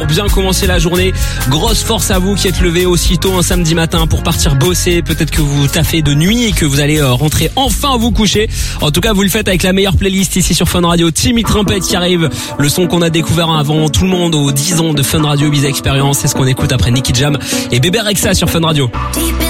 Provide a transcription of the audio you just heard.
Pour bien commencer la journée, grosse force à vous qui êtes levés aussitôt un samedi matin pour partir bosser. Peut-être que vous taffez de nuit et que vous allez rentrer enfin vous coucher. En tout cas, vous le faites avec la meilleure playlist ici sur Fun Radio. Timmy Trumpet qui arrive, le son qu'on a découvert avant tout le monde aux 10 ans de Fun Radio Ibiza Experience. C'est ce qu'on écoute après Nicky Jam et Bébé Rexha sur Fun Radio.